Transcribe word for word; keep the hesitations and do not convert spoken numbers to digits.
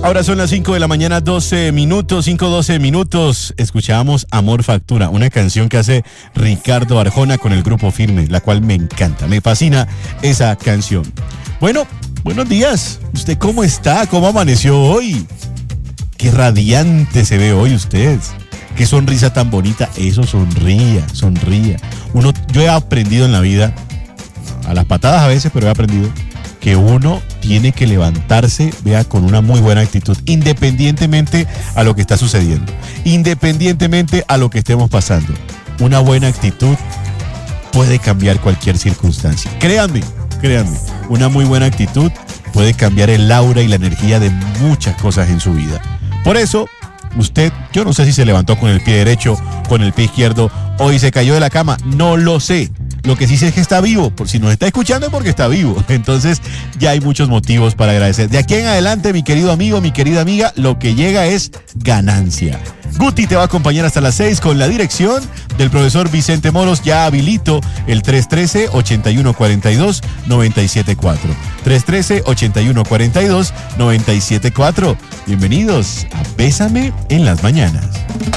Ahora son las cinco de la mañana, doce minutos, cinco, doce minutos. Escuchábamos Amor Factura, una canción que hace Ricardo Arjona con el Grupo Firme, la cual me encanta, me fascina esa canción. Bueno, buenos días. ¿Usted cómo está? ¿Cómo amaneció hoy? Qué radiante se ve hoy usted. Qué sonrisa tan bonita. Eso, sonría, sonría. Uno, yo he aprendido en la vida, a las patadas a veces, pero he aprendido que uno tiene que levantarse, vea, con una muy buena actitud, independientemente a lo que está sucediendo, independientemente a lo que estemos pasando. Una buena actitud puede cambiar cualquier circunstancia. Créanme, créanme, una muy buena actitud puede cambiar el aura y la energía de muchas cosas en su vida. Por eso, usted, yo no sé si se levantó con el pie derecho, con el pie izquierdo, o si se cayó de la cama, no lo sé. Lo que sí sé es que está vivo. Por si nos está escuchando es porque está vivo. Entonces ya hay muchos motivos para agradecer. De aquí en adelante, mi querido amigo, mi querida amiga, lo que llega es ganancia. Guti te va a acompañar hasta las seis con la dirección del profesor Vicente Moros. Ya habilito el tres uno tres, ocho uno cuatro dos, nueve siete cuatro. tres uno tres, ocho uno cuatro dos, nueve siete cuatro. Bienvenidos a Bésame en las Mañanas.